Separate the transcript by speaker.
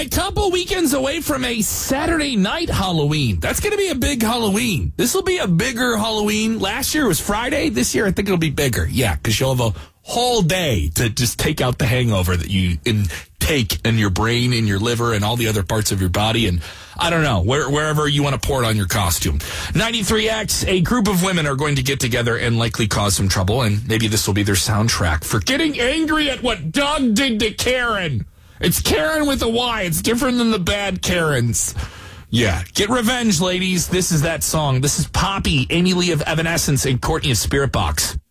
Speaker 1: right, couple weekends away from a Saturday night Halloween. That's going to be a big Halloween. This will be a bigger Halloween. Last year was Friday. This year I think it'll be bigger. Yeah, because you'll have a whole day to just take out the hangover that you take in your brain, in your liver, and all the other parts of your body. And I don't know, wherever you want to pour it on your costume. 93X, a group of women are going to get together and likely cause some trouble. And maybe this will be their soundtrack for getting angry at what Doug did to Karen. It's Karen with a Y. It's different than the bad Karens. Yeah. Get revenge, ladies. This is that song. This is Poppy, Amy Lee of Evanescence, and Courtney of Spirit Box.